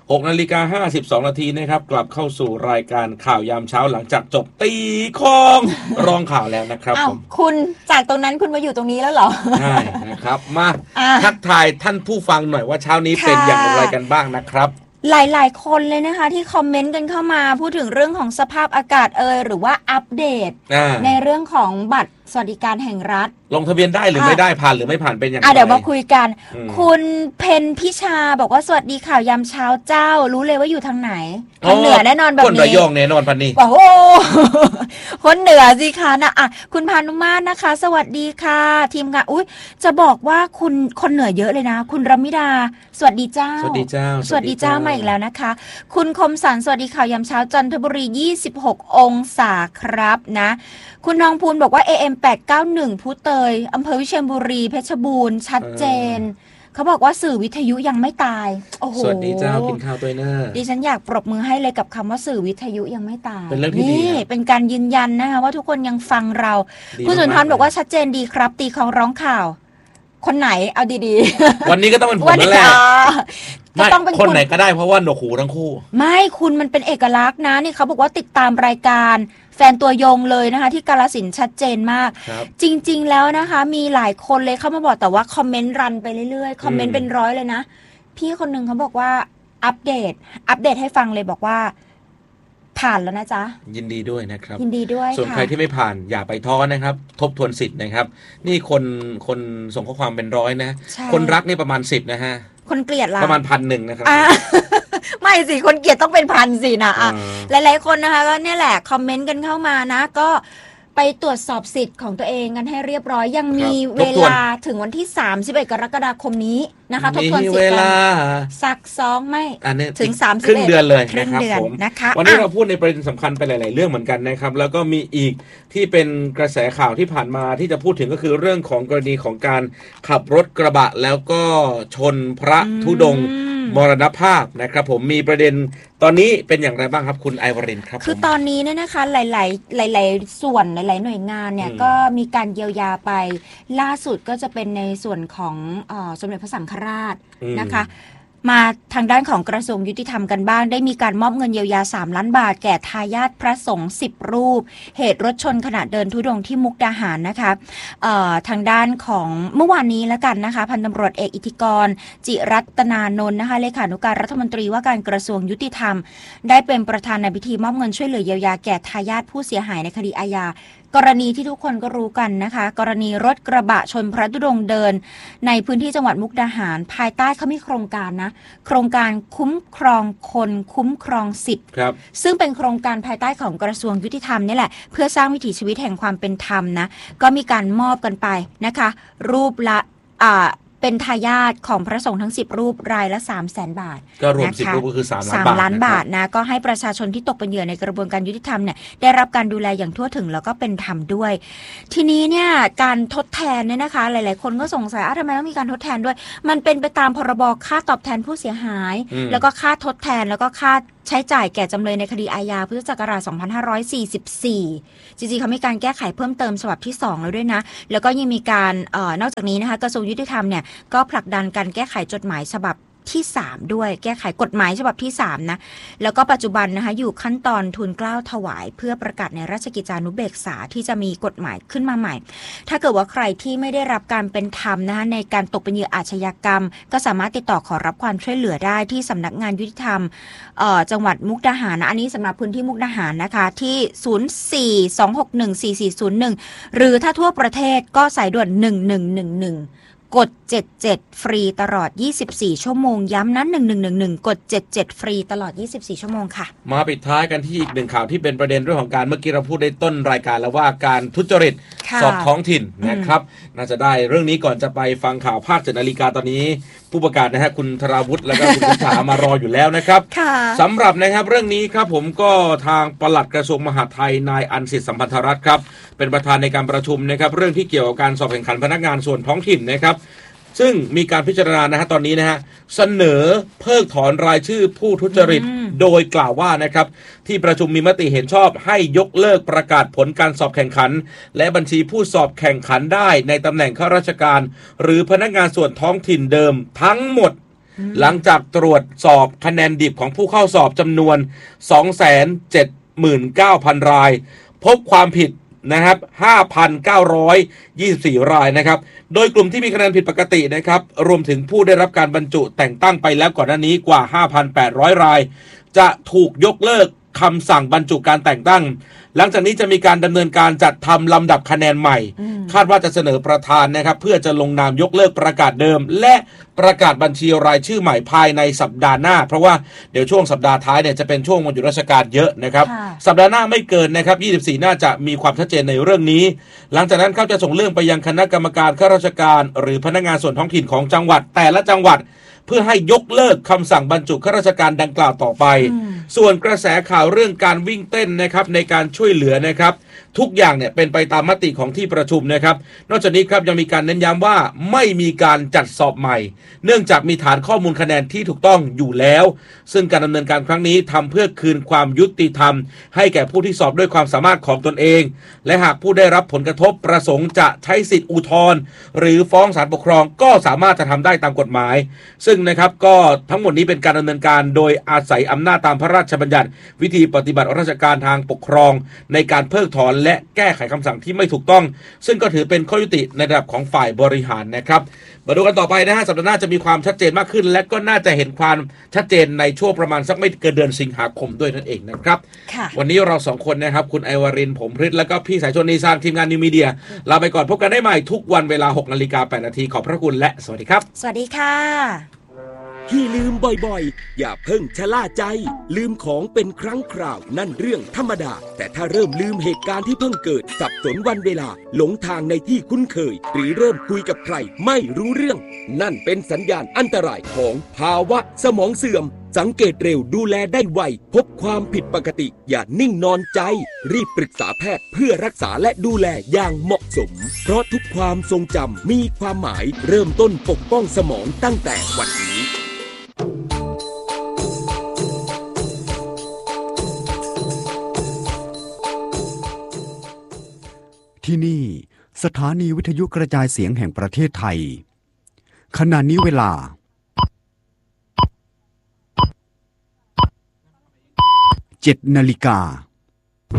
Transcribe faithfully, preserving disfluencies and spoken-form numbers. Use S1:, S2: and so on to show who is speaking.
S1: หกนาฬิกาห้าสิบสองนาทีนะครับกลับเข้าสู่รายการข่าวยามเช้าหลังจากจบตีข้องรองข่าวแล้วนะครับผม
S2: คุณจากตรงนั้นคุณมาอยู่ตรงนี้แล้วเหรอ
S1: ใช่นะครับมาทักทายท่านผู้ฟังหน่อยว่าเช้านี้เป็นอย่างไรกันบ้างนะครับ
S2: หลายๆคนเลยนะคะที่คอมเมนต์กันเข้ามาพูดถึงเรื่องของสภาพอากาศเอ่ยหรือว่าอัปเดตในเรื่องของบัตรสวัสดิการแห่งรัฐ
S1: ลงทะเบียนได้หรือไม่ได้ผ่านหรือไม่ผ่านเป็นอย่างไร
S2: เดี๋ยวมาคุยกันคุณเพนพิชาบอกว่าสวัสดีข่าวยามเช้าเจ้ารู้เลยว่าอยู่ทางไหนคนเหนือแน่นอนแบบนี้
S1: คนระยองแน่นอนพันนี้
S2: โอ้โหคนเหนือสิคะนะอ่ะคุณพานุมาตรนะคะสวัสดีค่ะทีมงานอุ้ยจะบอกว่าคุณคนเหนือเยอะเลยนะคุณรมิดาสวัสดีเจ้า
S1: สวัสดีเจ้า
S2: สวัสดีเจ้ามาอีกแล้วนะคะคุณคมสันสวัสดีข่าวยามเช้าจันทบุรียี่สิบหกองศาครับนะคุณทองพูนบอกว่า เอ เอ็ม แปดเก้าหนึ่ง พุเตยอำเภอวิเชียรบุรีเพชรบูรณ์ชัดเจนเขาบอกว่าสื่อวิทยุยังไม่ตายโอ้โห
S1: สวัสดีเจ้ากินข้าวตัวเนอร์
S2: ดิฉันอยากปรบมือให้เลยกับคำว่าสื่อวิทยุยังไม่ตาย
S1: เป็นเรื่องที่ดีนี่
S2: เป็นการยืนยันนะคะว่าทุกคนยังฟังเราคุณสุนทรบอกว่าชัดเจนดีครับตีของร้องข่าวคนไหนเอาดี
S1: ๆวันนี้ก็ต้องเป็นผมแล้วแหละ
S2: ก็ต้องเป็น
S1: คนไหนก็ได้เพราะว่าหนวกหูทั้งคู่
S2: ไม่คุณมันเป็นเอกลักษณ์นะนี่เขาบอกว่าติดตามรายการแฟนตัวยงเลยนะคะที่กาฬสินธุ์ชัดเจนมากจริงๆแล้วนะคะมีหลายคนเลยเข้ามาบอกแต่ว่าคอมเมนต์รันไปเรื่อยๆคอมเมนต์เป็นร้อยเลยนะพี่คนนึงเขาบอกว่าอัปเดตอัปเดตให้ฟังเลยบอกว่าผ่านแล้วนะจ๊ะ
S1: ยินดีด้วยนะครับ
S2: ยินดีด้วย
S1: ส่วนใครที่ไม่ผ่านอย่าไปท้อนะครับทบทวนสิทธิ์นะครับนี่คนคนส่งข้อความเป็นร้อยนะคนรักนี่ประมาณสิบนะฮะ
S2: คนเกลียดล่ะ
S1: ประมาณพันหนึ่งนะครับ
S2: ไม่สิคนเกลียดต้องเป็นพันสินะอ่ะหลายๆคนนะคะก็เนี่ยแหละคอมเมนต์กันเข้ามานะก็ไปตรวจสอบสิทธิ์ของตัวเองกันให้เรียบร้อยยังมีเวลาถึงวันที่สามสิบเอ็ดกรกฎาคมนี้นะคะทบทวนสิทธิ์กันสักสองไม่ถึงสามสิบเอ็ด
S1: ครึ่งเดือนเลยนะครับผม
S2: นะคะ
S1: วันนี้เราพูดในประเด็นสำคัญไปหลายๆเรื่องเหมือนกันนะครับแล้วก็มีอีกที่เป็นกระแสข่าวที่ผ่านมาที่จะพูดถึงก็คือเรื่องของกรณีของการขับรถกระบะแล้วก็ชนพระธุดงค์มรณภาพนะครับผมมีประเด็นตอนนี้เป็นอย่างไรบ้างครับคุณไอวรินครับ
S2: คือตอนนี้เนี่ยนะคะหลายๆหลายๆส่วนหลายๆหน่วยงานเนี่ยก็มีการเยียวยาไปล่าสุดก็จะเป็นในส่วนของเอ่อสมเด็จพระสังฆราชนะคะมาทางด้านของกระทรวงยุติธรรมกันบ้างได้มีการมอบเงินเยียวยาสามล้านบาทแก่ทายาทพระสงฆ์สิบรูปเหตุรถชนขณะเดินธุดงค์ที่มุกดาหารนะคะทางด้านของเมื่อวานนี้แล้วกันนะคะพันตำรวจเอกอิทธิกรจิรัตนานนท์นะคะเลขานุการรัฐมนตรีว่าการกระทรวงยุติธรรมได้เป็นประธานในพิธีมอบเงินช่วยเหลือเยียวยาแก่ทายาทผู้เสียหายในคดีอาญากรณีที่ทุกคนก็รู้กันนะคะกรณีรถกระบะชนพระธุดงค์เดินในพื้นที่จังหวัดมุกดาหารภายใต้เขามีโครงการนะโครงการคุ้มครองคนคุ้มครองสิทธิ์ซึ่งเป็นโครงการภายใต้ของกระทรวงยุติธรรมนี่แหละเพื่อสร้างวิถีชีวิตแห่งความเป็นธรรมนะก็มีการมอบกันไปนะคะรูปละอ่าเป็นทายาทของพระสงฆ์ทั้งสิบรูปรายละ สามแสน บาท
S1: ก็รวมสิบรูปก็คือสาม
S2: ล้านบาทนะก็ให้ประชาชนที่ตกเป็นเหยื่อในกระบวนการยุติธรรมเนี่ยได้รับการดูแลอย่างทั่วถึงแล้วก็เป็นธรรมด้วยทีนี้เนี่ยการทดแทนเนี่ยนะคะหลายๆคนก็สงสัยอ้าวทำไมต้องมีการทดแทนด้วยมันเป็นไปตามพรบค่าตอบแทนผู้เสียหายแล้วก็ค่าทดแทนแล้วก็ค่าใช้จ่ายแก่จำเลยในคดีอาญาพุทธศักราชสองพันห้าร้อยสี่สิบสี่จริงๆเขามีการแก้ไขเพิ่มเติมฉบับที่สองแล้วด้วยนะแล้วก็ยังมีการเอ่อนอกจากนี้นะคะกระทรวงยุติธรรมเนี่ยก็ผลักดันการแก้ไขจดหมายฉบับที่สามด้วยแก้ไขกฎหมายฉบับที่สามนะแล้วก็ปัจจุบันนะคะอยู่ขั้นตอนทูลเกล้าถวายเพื่อประกาศในราชกิจจานุเบกษาที่จะมีกฎหมายขึ้นมาใหม่ถ้าเกิดว่าใครที่ไม่ได้รับการเป็นธรรมนะคะในการตกเป็นเหยื่ออาชญากรรมก็สามารถติดต่อขอรับความช่วยเหลือได้ที่สำนักงานยุติธรรมจังหวัดมุกดาหารนะอันนี้สำหรับพื้นที่มุกดาหารนะคะที่ศูนย์ สี่ สอง หก หนึ่ง สี่ สี่ ศูนย์ หนึ่งหรือถ้าทั่วประเทศก็สายด่วนหนึ่งหนึ่งหนึ่งหนึ่งกดเจ็ดเจ็ดฟรีตลอดยี่สิบสี่ชั่วโมงย้ำนั้นหนึ่งหนึ่งหนึ่งหนึ่งกดเจ็ดเจ็ดฟรีตลอดยี่สิบสี่ชั่วโมงค่ะ
S1: มาปิดท้ายกันที่อีกหนึ่งข่าวที่เป็นประเด็นเรื่องของการเมื่อกี้เราพูดในต้นรายการแล้วว่าการทุจริตสอบท้องถิ่นนะครับน่าจะได้เรื่องนี้ก่อนจะไปฟังข่าวภาคเจ็ดนาฬิกาตอนนี้ผู้ประกาศนะฮะคุณธราวุฒิแล้วก็คุณพิธามารออยู่แล้วนะครับสำหรับนะครับเรื่องนี้ครับผมก็ทางปลัดกระทรวงมหาดไทยนายอันสิทธิ์สัมพันธรัตน์ครับเป็นประธานในการประชุมนะครับเรื่องที่เกี่ยวกับการสอบแข่งขันพนักงานส่วนท้องถิ่นนะครับซึ่งมีการพิจารณานะฮะตอนนี้นะฮะเสนอเพิกถอนรายชื่อผู้ทุจริตโดยกล่าวว่านะครับที่ประชุมมีมติเห็นชอบให้ยกเลิกประกาศผลการสอบแข่งขันและบัญชีผู้สอบแข่งขันได้ในตำแหน่งข้าราชการหรือพนักงานส่วนท้องถิ่นเดิมทั้งหมดหลังจากตรวจสอบคะแนนดิบของผู้เข้าสอบจำนวน สองแสนเจ็ดหมื่นเก้าพัน รายพบความผิดนะครับ ห้าพันเก้าร้อยยี่สิบสี่ รายนะครับโดยกลุ่มที่มีคะแนนผิดปกตินะครับรวมถึงผู้ได้รับการบรรจุแต่งตั้งไปแล้วก่อนหน้านี้กว่า ห้าพันแปดร้อย รายจะถูกยกเลิกคำสั่งบรรจุการแต่งตั้งหลังจากนี้จะมีการดำเนินการจัดทำลำดับคะแนนใหม่คาดว่าจะเสนอประธานนะครับเพื่อจะลงนามยกเลิกประกาศเดิมและประกาศบัญชีรายชื่อใหม่ภายในสัปดาห์หน้าเพราะว่าเดี๋ยวช่วงสัปดาห์ท้ายเนี่ยจะเป็นช่วงวันหยุดราชการเยอะนะครับสัปดาห์หน้าไม่เกินนะครับยี่สิบสี่น่าจะมีความชัดเจนในเรื่องนี้หลังจากนั้นเขาจะส่งเรื่องไปยังคณะกรรมการข้าราชการหรือพนักงานส่วนท้องถิ่นของจังหวัดแต่ละจังหวัดเพื่อให้ยกเลิกคำสั่งบรรจุข้าราชการดังกล่าวต่อไปส่วนกระแสข่าวเรื่องการวิ่งเต้นนะครับในการช่วยเหลือนะครับทุกอย่างเนี่ยเป็นไปตามมติของที่ประชุมนะครับนอกจากนี้ครับยังมีการเน้นย้ำว่าไม่มีการจัดสอบใหม่เนื่องจากมีฐานข้อมูลคะแนนที่ถูกต้องอยู่แล้วซึ่งการดำเนินการครั้งนี้ทำเพื่อคืนความยุติธรรมให้แก่ผู้ที่สอบด้วยความสามารถของตนเองและหากผู้ได้รับผลกระทบประสงค์จะใช้สิทธิอุทธรณ์หรือฟ้องศาลปกครองก็สามารถจะทำได้ตามกฎหมายซึ่งนะครับก็ทั้งหมดนี้เป็นการดำเนินการโดยอาศัยอำนาจตามพระราชบัญญัติวิธีปฏิบัติราชการทางปกครองในการเพิกถอนและแก้ไขคำสั่งที่ไม่ถูกต้องซึ่งก็ถือเป็นข้อยุติในระดับของฝ่ายบริหารนะครับมาดูกันต่อไปนะฮะสัปดาห์หน้าจะมีความชัดเจนมากขึ้นและก็น่าจะเห็นความชัดเจนในช่วงประมาณสักไม่เกินเดือนสิงหาคมด้วยนั่นเองนะครับวันนี้เราสองคนนะครับคุณไอวรินทร์ผมพฤทธิ์และก็พี่สายชนนีซานทีมงานนิวมีเดียลาไปก่อนพบกันได้ใหม่ทุกวันเวลา หกนาฬิกาแปดนาทีขอบพระคุณและสวัสดีครับ
S2: สวัสดีค่ะ
S3: ที่ลืมบ่อยๆอย่าเพิ่งชะล่าใจลืมของเป็นครั้งคราวนั่นเรื่องธรรมดาแต่ถ้าเริ่มลืมเหตุการณ์ที่เพิ่งเกิดสับสนวันเวลาหลงทางในที่คุ้นเคยหรือเริ่มคุยกับใครไม่รู้เรื่องนั่นเป็นสัญญาณอันตรายของภาวะสมองเสื่อมสังเกตเร็วดูแลได้ไวพบความผิดปกติอย่านิ่งนอนใจรีบปรึกษาแพทย์เพื่อรักษาและดูแลอย่างเหมาะสมเพราะทุกความทรงจำมีความหมายเริ่มต้นปกป้องสมองตั้งแต่วันนี้
S4: ที่นี่สถานีวิทยุกระจายเสียงแห่งประเทศไทยขณะนี้เวลาเจ็ดนาฬิกา